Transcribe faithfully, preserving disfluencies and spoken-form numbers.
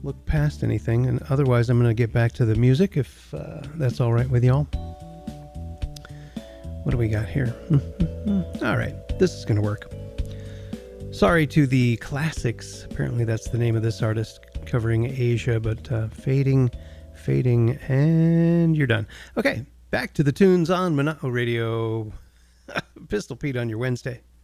look past anything, and otherwise I'm going to get back to the music if uh, that's all right with y'all. What do we got here? All right, this is going to work. Sorry to the Classics. Apparently that's the name of this artist covering Asia, but uh, fading, fading, and you're done. Okay, back to the tunes on Monotone Radio. Pistol Pete on your Wednesday.